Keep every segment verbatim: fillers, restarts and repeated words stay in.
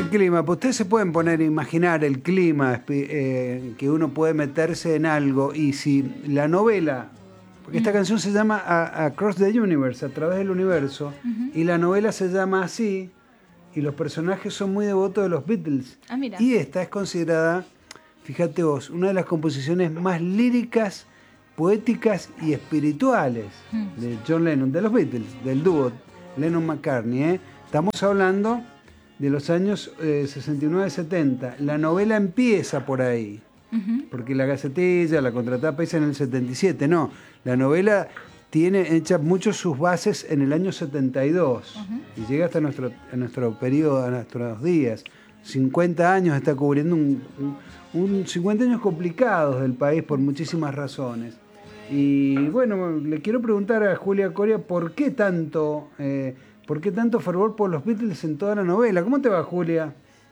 el clima, pues ustedes se pueden poner a imaginar el clima eh, que uno puede meterse en algo, y si la novela, porque esta canción se llama a, Across the Universe, a través del universo, uh-huh. y la novela se llama así, y los personajes son muy devotos de los Beatles. Ah, mira. Y esta es considerada, fíjate vos, una de las composiciones más líricas, poéticas y espirituales uh-huh. de John Lennon, de los Beatles, del dúo Lennon-McCartney. ¿eh? Estamos hablando de los años eh, sesenta y nueve setenta. La novela empieza por ahí, uh-huh. porque la Gacetilla, la contratapa hizo en el setenta y siete. No, la novela tiene hecha muchos sus bases en el año setenta y dos, uh-huh. y llega hasta nuestro, a nuestro periodo, a nuestros días. cincuenta años está cubriendo un, un, un cincuenta años complicados del país por muchísimas razones. Y bueno, le quiero preguntar a Julia Coria por qué tanto... Eh, ¿Por qué tanto fervor por los Beatles en toda la novela? ¿Cómo te va, Julia?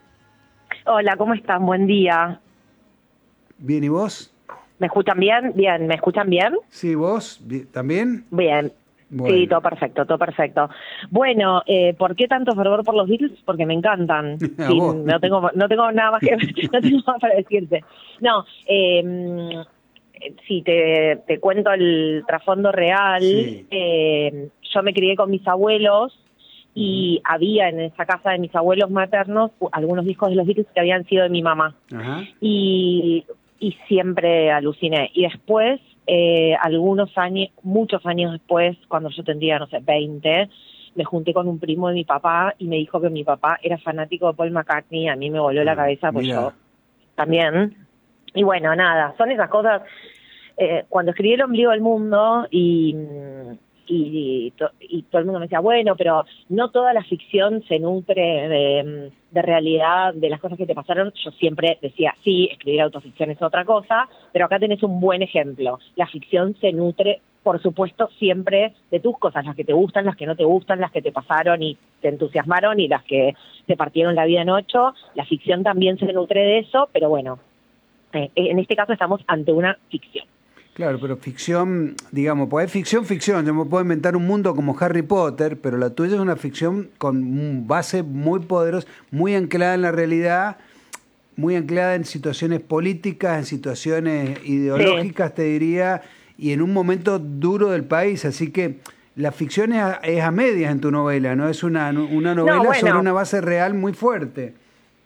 Hola, ¿cómo están? Buen día. Bien, ¿y vos? ¿Me escuchan bien? Bien, ¿me escuchan bien? Sí, ¿vos? ¿También? Bien. Bueno. Sí, todo perfecto, todo perfecto. Bueno, eh, ¿por qué tanto fervor por los Beatles? Porque me encantan. Sí, no tengo no tengo nada más que no tengo más para decirte. No, eh, sí, te, te cuento el trasfondo real. Sí. Eh, yo me crié con mis abuelos y uh-huh. había en esa casa de mis abuelos maternos algunos discos de los Beatles que habían sido de mi mamá. Uh-huh. Y, y siempre aluciné. Y después, eh, algunos años, muchos años después, cuando yo tendría, no sé, veinte, me junté con un primo de mi papá y me dijo que mi papá era fanático de Paul McCartney. A mí me voló uh-huh. la cabeza, pues Mira. yo también. Y bueno, nada, son esas cosas. Eh, cuando escribí El ombligo del mundo y... Y, y, to, y todo el mundo me decía, bueno, pero no toda la ficción se nutre de, de realidad, de las cosas que te pasaron. Yo siempre decía, sí, escribir autoficción es otra cosa, pero acá tenés un buen ejemplo. La ficción se nutre, por supuesto, siempre de tus cosas, las que te gustan, las que no te gustan, las que te pasaron y te entusiasmaron y las que te partieron la vida en ocho. La ficción también se nutre de eso, pero bueno, eh, en este caso estamos ante una ficción. Claro, pero ficción, digamos, pues es ficción, ficción. Yo me puedo inventar un mundo como Harry Potter, pero la tuya es una ficción con base muy poderosa, muy anclada en la realidad, muy anclada en situaciones políticas, en situaciones ideológicas, sí. te diría, y en un momento duro del país. Así que la ficción es a, es a medias en tu novela, ¿no? Es una, una novela no, bueno. sobre una base real muy fuerte.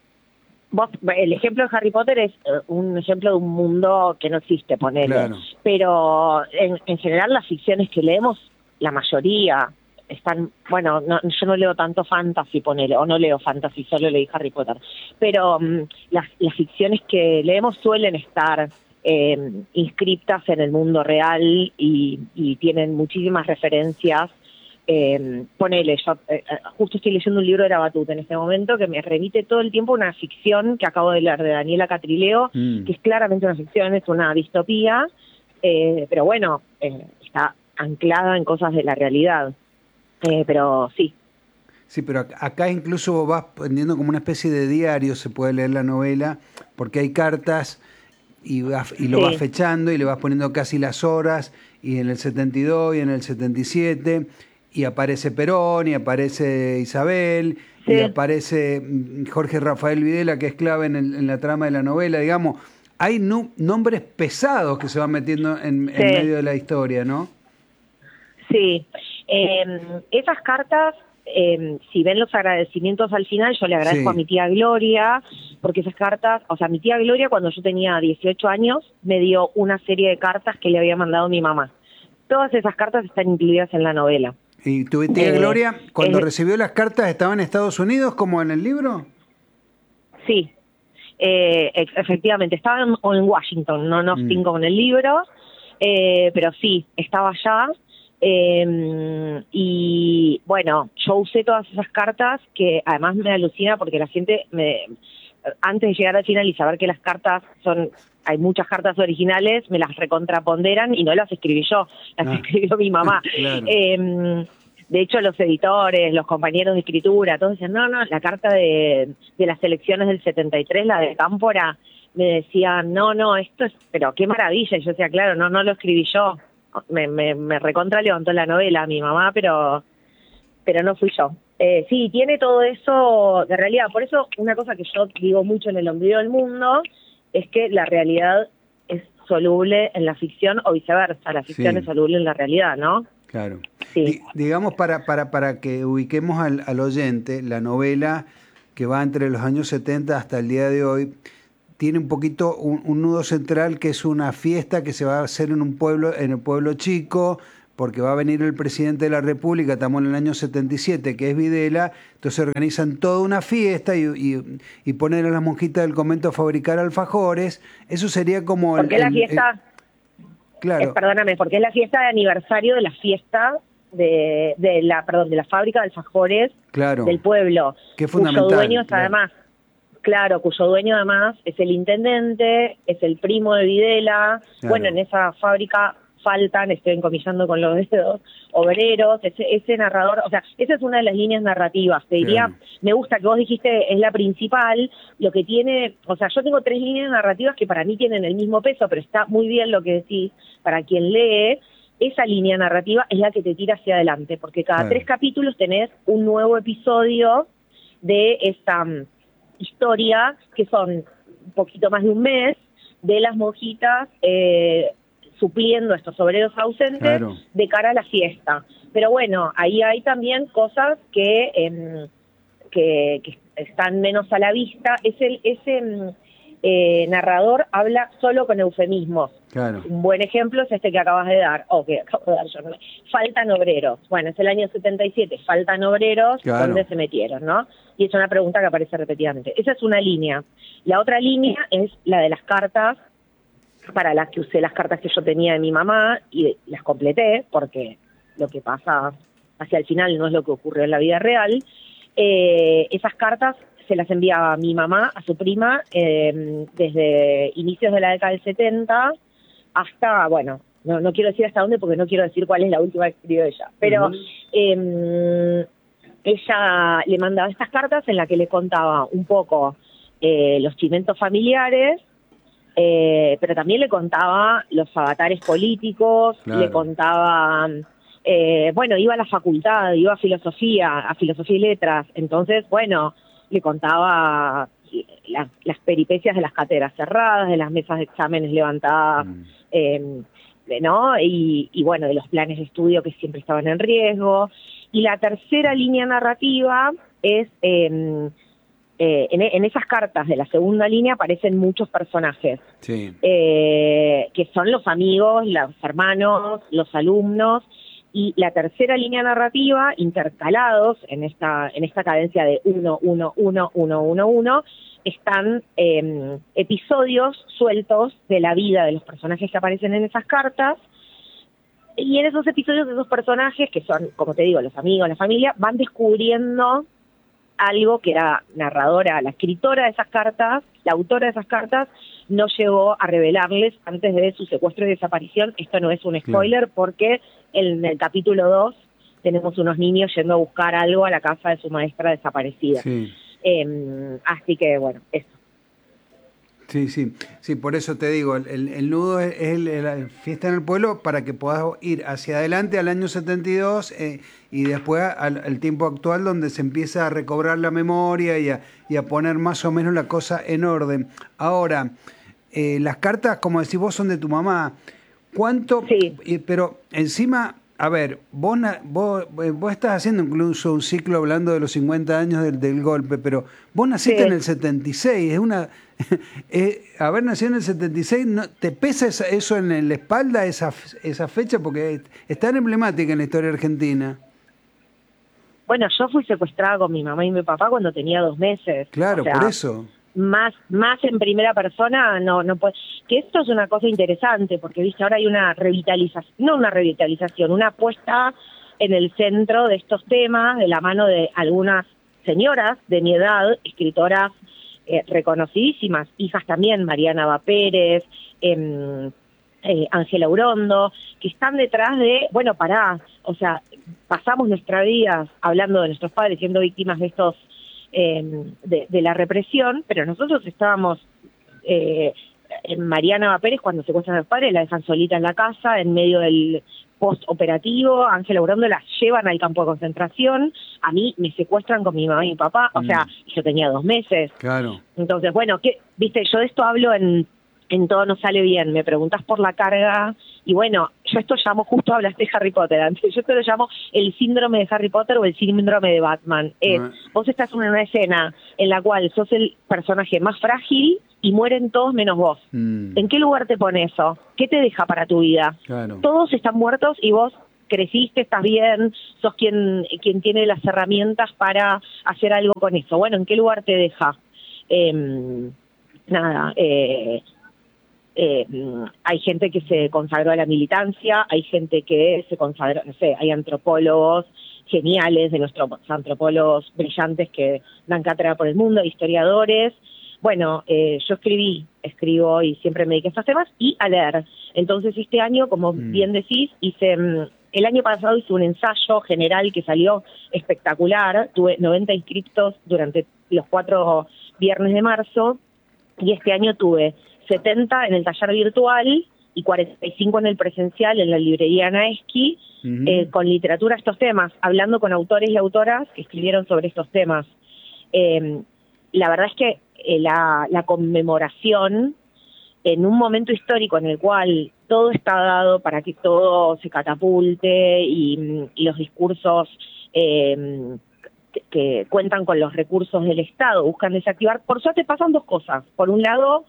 Vos, el ejemplo de Harry Potter es un ejemplo de un mundo que no existe, ponele. Claro. Pero en, en general las ficciones que leemos, la mayoría están, bueno, no, yo no leo tanto fantasy, ponele, o no leo fantasy, solo leí Harry Potter. Pero um, las, las ficciones que leemos suelen estar eh, inscriptas en el mundo real y, y tienen muchísimas referencias. Eh, ponele, yo eh, justo estoy leyendo un libro de Labatut en este momento que me remite todo el tiempo a una ficción que acabo de leer de Daniela Catrileo, mm. que es claramente una ficción, es una distopía, eh, pero bueno, eh, está anclada en cosas de la realidad. Eh, pero sí. Sí, pero acá incluso vas poniendo como una especie de diario, se puede leer la novela, porque hay cartas y, vas, y lo sí. vas fechando y le vas poniendo casi las horas, y en el setenta y dos y en el setenta y siete... y aparece Perón, y aparece Isabel, sí. y aparece Jorge Rafael Videla, que es clave en, el, en la trama de la novela, digamos. Hay no, nombres pesados que se van metiendo en, sí. en medio de la historia, ¿no? Sí. Eh, esas cartas, eh, si ven los agradecimientos al final, yo le agradezco sí. a mi tía Gloria, porque esas cartas, o sea, mi tía Gloria, cuando yo tenía dieciocho años, me dio una serie de cartas que le había mandado mi mamá. Todas esas cartas están incluidas en la novela. ¿Y tu tía eh, Gloria, cuando eh, recibió las cartas, estaba en Estados Unidos, como en el libro? Sí, eh, efectivamente, estaba en, en Washington, no en Austin mm. como en el libro, eh, pero sí, estaba allá. Eh, y bueno, yo usé todas esas cartas, que además me alucina porque la gente, me, antes de llegar al final y saber que las cartas son... hay muchas cartas originales, me las recontraponderan y no las escribí yo, las ah. escribió mi mamá. Claro. Eh, de hecho, los editores, los compañeros de escritura, todos decían, no, no, la carta de, de las elecciones del setenta y tres, la de Cámpora, me decían, no, no, esto es, pero qué maravilla. Y yo decía, claro, no, no lo escribí yo. Me, me, me recontra levantó la novela mi mamá, pero, pero no fui yo. Eh, sí, tiene todo eso de realidad. Por eso una cosa que yo digo mucho en El ombligo del mundo es que la realidad es soluble en la ficción o viceversa, la ficción sí. es soluble en la realidad, ¿no? Claro. Sí. Digamos, para, para, para que ubiquemos al, al oyente, la novela que va entre los años setenta hasta el día de hoy, tiene un poquito un, un nudo central que es una fiesta que se va a hacer en un pueblo, en el pueblo chico, porque va a venir el presidente de la República, estamos en el año setenta y siete, que es Videla, entonces organizan toda una fiesta y, y, y ponen a las monjitas del convento a fabricar alfajores. Eso sería como... ¿Por qué el, la fiesta? El, claro. Eh, perdóname, porque es la fiesta de aniversario de la fiesta de, de la perdón de la fábrica de alfajores claro. del pueblo, que es fundamental, cuyo dueño es claro. además, claro, cuyo dueño además es el intendente, es el primo de Videla, claro. Bueno, en esa fábrica faltan, estoy encomillando con los dedos, obreros, ese, ese narrador, o sea, esa es una de las líneas narrativas, te diría, claro. Me gusta que vos dijiste, es la principal, lo que tiene, o sea, yo tengo tres líneas narrativas que para mí tienen el mismo peso, pero está muy bien lo que decís, para quien lee, esa línea narrativa es la que te tira hacia adelante, porque cada claro. tres capítulos tenés un nuevo episodio de esta um, historia, que son un poquito más de un mes, de las monjitas, eh, supliendo a estos obreros ausentes claro. de cara a la fiesta. Pero bueno, ahí hay también cosas que, eh, que, que están menos a la vista. Ese, ese eh, narrador habla solo con eufemismos. Claro. Un buen ejemplo es este que acabas de dar, o que acabo de dar yo. ¿No? Faltan obreros. Bueno, es el año setenta y siete, faltan obreros, claro. ¿Dónde se metieron? ¿No? Y es una pregunta que aparece repetidamente. Esa es una línea. La otra línea es la de las cartas, para las que usé las cartas que yo tenía de mi mamá y las completé, porque lo que pasa hacia el final no es lo que ocurrió en la vida real. Eh, esas cartas se las enviaba mi mamá a su prima eh, desde inicios de la década del setenta hasta, bueno, no, no quiero decir hasta dónde porque no quiero decir cuál es la última que escribió ella, pero uh-huh. eh, ella le mandaba estas cartas en las que le contaba un poco eh, los chimentos familiares, Eh, pero también le contaba los avatares políticos, claro. Le contaba, eh, bueno, iba a la facultad, iba a filosofía, a filosofía y letras, entonces, bueno, le contaba las, las peripecias de las cátedras cerradas, de las mesas de exámenes levantadas, mm. eh, ¿no? Y, y bueno, de los planes de estudio que siempre estaban en riesgo. Y la tercera línea narrativa es... Eh, Eh, en, en esas cartas de la segunda línea aparecen muchos personajes, sí. eh, que son los amigos, los hermanos, los alumnos, y la tercera línea narrativa, intercalados en esta en esta cadencia de uno, uno, uno, uno, uno, uno, están eh, episodios sueltos de la vida de los personajes que aparecen en esas cartas, y en esos episodios de esos personajes, que son, como te digo, los amigos, la familia, van descubriendo algo que la narradora, la escritora de esas cartas, la autora de esas cartas, no llegó a revelarles antes de su secuestro y desaparición. Esto no es un spoiler, claro. Porque en el capítulo dos tenemos unos niños yendo a buscar algo a la casa de su maestra desaparecida. Sí. Eh, así que, bueno, eso. Sí, sí, sí, por eso te digo, el, el, el nudo es, es el, la fiesta en el pueblo para que puedas ir hacia adelante al año setenta y dos eh, y después al, al tiempo actual donde se empieza a recobrar la memoria y a, y a poner más o menos la cosa en orden. Ahora, eh, las cartas, como decís vos, son de tu mamá. ¿Cuánto? Sí. Eh, pero encima... A ver, vos, vos, vos estás haciendo incluso un ciclo hablando de los cincuenta años del, del golpe, pero vos naciste sí. en el setenta y seis, es una eh, haber nacido en el setenta y seis, ¿no, te pesa esa, eso en la espalda, esa, esa fecha? Porque es, es tan emblemática en la historia argentina. Bueno, yo fui secuestrada con mi mamá y mi papá cuando tenía dos meses. Claro, o sea, por eso. Más, más en primera persona, no, no puede. Que esto es una cosa interesante, porque viste, ahora hay una revitalización, no una revitalización, una puesta en el centro de estos temas, de la mano de algunas señoras de mi edad, escritoras eh, reconocidísimas, hijas también, Mariana Aba Pérez, eh, eh, Ángela Urondo, que están detrás de, bueno, pará, o sea, pasamos nuestra vida hablando de nuestros padres, siendo víctimas de estos Eh, de, de la represión, pero nosotros estábamos eh, en Mariana Aba Pérez cuando secuestran a los padres, la dejan solita en la casa, en medio del postoperativo, Ángela Urando la llevan al campo de concentración, a mí me secuestran con mi mamá y mi papá, o mm. sea, yo tenía dos meses. Claro. Entonces, bueno, ¿qué? Viste, yo de esto hablo en, en Todo No Sale Bien, me preguntás por la carga, y bueno, yo esto llamo, justo hablaste de Harry Potter antes, yo esto lo llamo el síndrome de Harry Potter o el síndrome de Batman. Es, uh-huh. Vos estás en una escena en la cual sos el personaje más frágil y mueren todos menos vos. Mm. ¿En qué lugar te pone eso? ¿Qué te deja para tu vida? Claro. Todos están muertos y vos creciste, estás bien, sos quien, quien tiene las herramientas para hacer algo con eso. Bueno, ¿en qué lugar te deja? Eh, nada, eh... Eh, hay gente que se consagró a la militancia, hay gente que se consagró, no sé, hay antropólogos geniales, de nuestros antropólogos brillantes que dan cátedra por el mundo, historiadores. Bueno, eh, yo escribí, escribo y siempre me dediqué a estos temas y a leer. Entonces este año, como mm. bien decís, hice, el año pasado hice un ensayo general que salió espectacular, tuve noventa inscriptos durante los cuatro viernes de marzo y este año tuve setenta en el taller virtual y cuarenta y cinco en el presencial en la librería Naesky, uh-huh. eh, con literatura estos temas, hablando con autores y autoras que escribieron sobre estos temas. Eh, la verdad es que eh, la, la conmemoración en un momento histórico en el cual todo está dado para que todo se catapulte y, y los discursos eh, que, que cuentan con los recursos del Estado buscan desactivar, por suerte pasan dos cosas. Por un lado,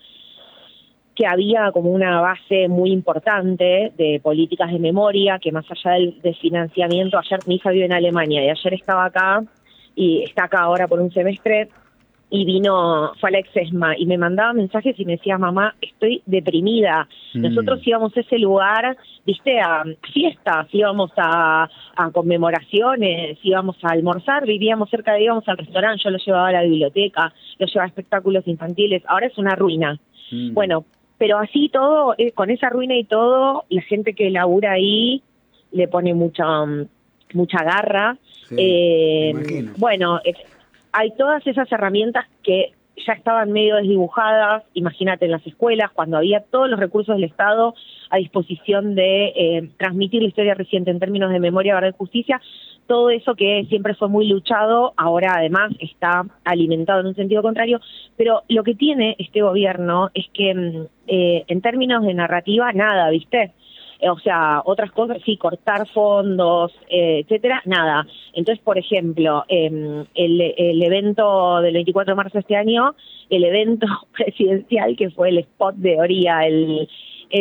que había como una base muy importante de políticas de memoria, que más allá del, del financiamiento, ayer mi hija vive en Alemania y ayer estaba acá, y está acá ahora por un semestre, y vino, fue a la Exesma, y me mandaba mensajes y me decía, mamá, estoy deprimida. Mm. Nosotros íbamos a ese lugar, viste, a fiestas, íbamos a, a conmemoraciones, íbamos a almorzar, vivíamos cerca de, íbamos al restaurante, yo lo llevaba a la biblioteca, lo llevaba a espectáculos infantiles, ahora es una ruina. Mm. Bueno, pero así todo, eh, con esa ruina y todo, la gente que labura ahí le pone mucha um, mucha garra. Sí, eh, bueno, eh, hay todas esas herramientas que ya estaban medio desdibujadas, imagínate en las escuelas, cuando había todos los recursos del Estado a disposición de eh, transmitir la historia reciente en términos de memoria, verdad y justicia, todo eso que siempre fue muy luchado, ahora además está alimentado en un sentido contrario, pero lo que tiene este gobierno es que eh, en términos de narrativa, nada, ¿viste? Eh, o sea, otras cosas, sí, cortar fondos, eh, etcétera, nada. Entonces, por ejemplo, eh, el, el evento del veinticuatro de marzo de este año, el evento presidencial que fue el spot de Oría, el,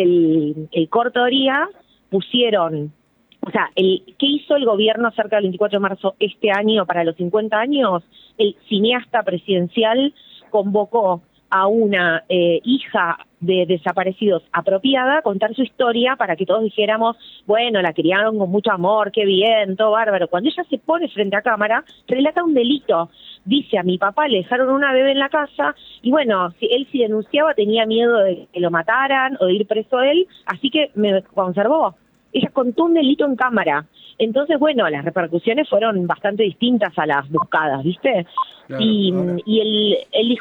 el, el corto de Oría, pusieron... O sea, el, ¿qué hizo el gobierno acerca del veinticuatro de marzo este año para los cincuenta años? El cineasta presidencial convocó a una eh, hija de desaparecidos apropiada a contar su historia para que todos dijéramos, bueno, la criaron con mucho amor, qué bien, todo bárbaro. Cuando ella se pone frente a cámara, relata un delito. Dice, a mi papá le dejaron una bebé en la casa y bueno, si él si denunciaba tenía miedo de que lo mataran o de ir preso él, así que me conservó. Ella contó un delito en cámara. Entonces, bueno, las repercusiones fueron bastante distintas a las buscadas, ¿viste? Claro, y, ahora... y el... el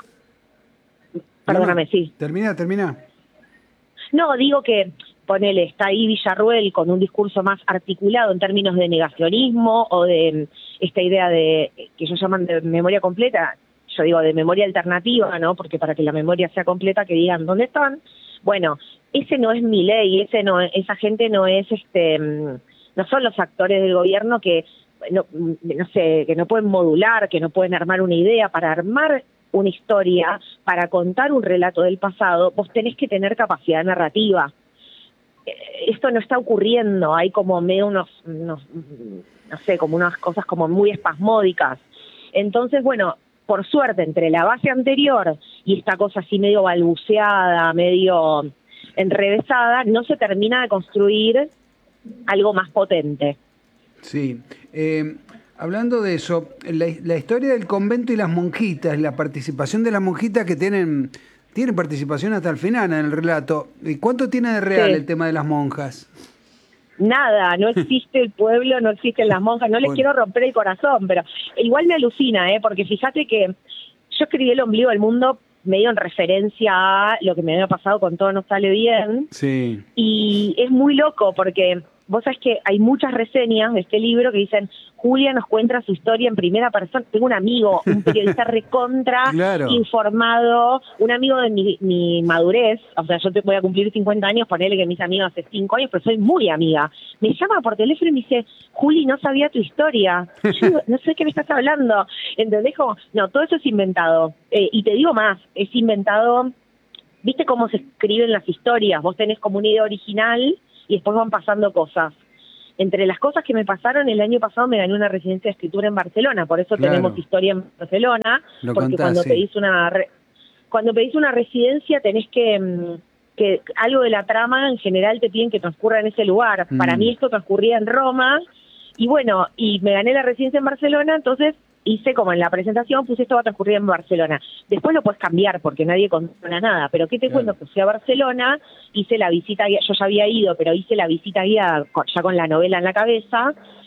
Perdóname, no, sí. Termina, termina. No, digo que, ponele, está ahí Villarruel con un discurso más articulado en términos de negacionismo o de esta idea de, que ellos llaman de memoria completa, yo digo de memoria alternativa, ¿no? Porque para que la memoria sea completa, que digan dónde están. Bueno, ese no es Milei, ese no, esa gente no es, este, no son los actores del gobierno que, no, no sé, que no pueden modular, que no pueden armar una idea. Para armar una historia, para contar un relato del pasado, vos tenés que tener capacidad narrativa. Esto no está ocurriendo, hay como medio unos, unos, no sé, como unas cosas como muy espasmódicas. Entonces, bueno, por suerte, entre la base anterior y esta cosa así medio balbuceada, medio enrevesada, no se termina de construir algo más potente. Sí. Eh, hablando de eso, la, la historia del convento y las monjitas, la participación de las monjitas que tienen, tienen participación hasta el final en el relato. ¿Y cuánto tiene de real sí. el tema de las monjas? Nada, no existe el pueblo, no existen las monjas, no les bueno. quiero romper el corazón, pero igual me alucina, ¿eh? Porque fíjate que yo escribí El ombligo del mundo medio en referencia a lo que me había pasado con Todo No Sale Bien. Sí. Y es muy loco porque vos sabés que hay muchas reseñas de este libro que dicen, Julia nos cuenta su historia en primera persona. Tengo un amigo, un periodista recontra, claro, informado, un amigo de mi, mi madurez, o sea, yo te voy a cumplir cincuenta años, ponele que mis amigos hace cinco años, pero soy muy amiga. Me llama por teléfono y me dice, Juli, no sabía tu historia. Yo digo, no sé de qué me estás hablando. ¿Entendés? Como, no, todo eso es inventado. Eh, y te digo más, es inventado, ¿viste cómo se escriben las historias? Vos tenés como una idea original y después van pasando cosas. Entre las cosas que me pasaron, el año pasado me gané una residencia de escritura en Barcelona, por eso claro, tenemos historia en Barcelona, Lo porque contás, cuando sí. pedís una re, cuando pedís una residencia tenés que, que algo de la trama en general te piden que transcurra en ese lugar. Mm. Para mí esto transcurría en Roma, y bueno, y me gané la residencia en Barcelona, entonces hice como en la presentación, puse esto va a transcurrir en Barcelona. Después lo puedes cambiar porque nadie controla nada, pero ¿qué te claro. cuento? Que fui a Barcelona, hice la visita guiada, yo ya había ido, pero hice la visita guiada ya con la novela en la cabeza,